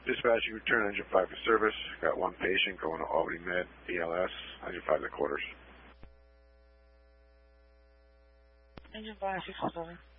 Dispatch, you return engine 5 for service. Got one patient going to Albany Med, BLS, engine 5 to quarters. Engine 5, 617.